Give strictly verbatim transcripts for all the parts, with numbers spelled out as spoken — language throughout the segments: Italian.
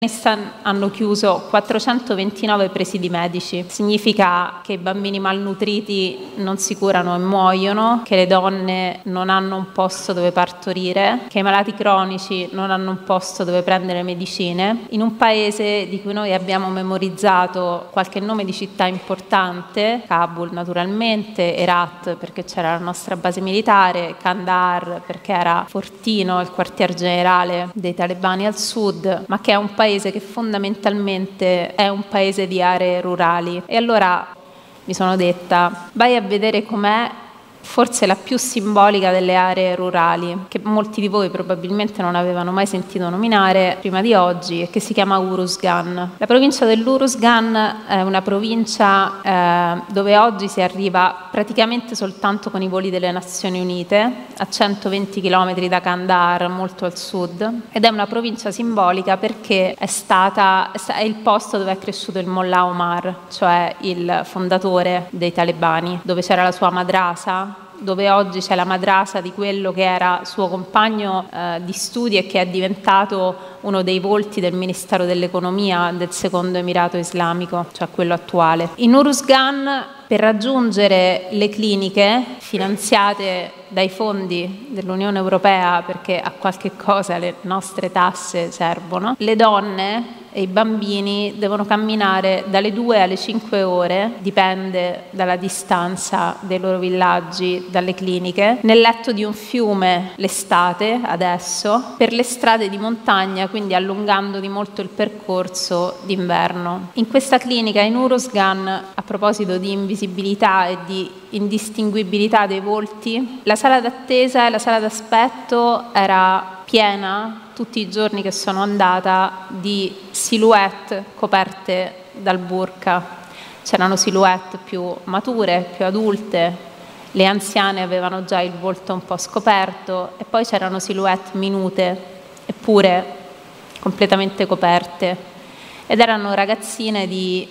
Afghanistan hanno chiuso quattrocentoventinove presidi medici. Significa che i bambini malnutriti non si curano e muoiono, che le donne non hanno un posto dove partorire, che i malati cronici non hanno un posto dove prendere medicine. In un paese di cui noi abbiamo memorizzato qualche nome di città importante, Kabul naturalmente, Herat perché c'era la nostra base militare, Kandahar perché era Fortino, il quartier generale dei talebani al sud, ma che è un paese che fondamentalmente è un paese di aree rurali. E allora mi sono detta, vai a vedere com'è forse la più simbolica delle aree rurali, che molti di voi probabilmente non avevano mai sentito nominare prima di oggi, e che si chiama Uruzgan. La provincia dell'Uruzgan è una provincia eh, dove oggi si arriva praticamente soltanto con i voli delle Nazioni Unite, a centoventi chilometri da Kandahar, molto al sud, ed è una provincia simbolica perché è stata è il posto dove è cresciuto il Mullah Omar, cioè il fondatore dei talebani, dove c'era la sua madrasa, dove oggi c'è la madrasa di quello che era suo compagno eh, di studi e che è diventato uno dei volti del Ministero dell'Economia del secondo Emirato Islamico, cioè quello attuale. In Uruzgan, per raggiungere le cliniche finanziate dai fondi dell'Unione Europea, perché a qualche cosa le nostre tasse servono, le donne e i bambini devono camminare dalle due alle cinque ore, dipende dalla distanza dei loro villaggi dalle cliniche, nel letto di un fiume l'estate, adesso, per le strade di montagna, quindi allungando di molto il percorso d'inverno. In questa clinica in Uruzgan, a proposito di invisibilità e di indistinguibilità dei volti, la sala d'attesa e la sala d'aspetto era piena tutti i giorni che sono andata di silhouette coperte dal burqa. C'erano silhouette più mature, più adulte, le anziane avevano già il volto un po' scoperto e poi c'erano silhouette minute eppure completamente coperte, ed erano ragazzine di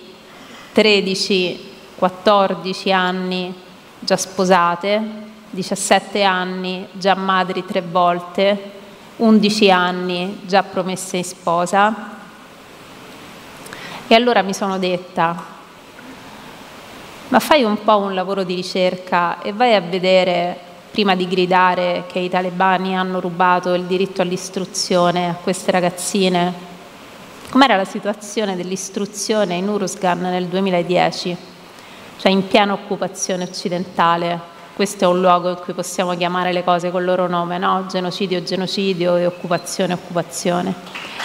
tredici quattordici anni già sposate, diciassette anni già madri tre volte, undici anni già promesse in sposa. E allora mi sono detta, ma fai un po' un lavoro di ricerca e vai a vedere, prima di gridare che i talebani hanno rubato il diritto all'istruzione a queste ragazzine, com'era la situazione dell'istruzione in Uruzgan nel duemiladieci, cioè in piena occupazione occidentale. Questo è un luogo in cui possiamo chiamare le cose col loro nome, no? Genocidio, genocidio e occupazione, occupazione.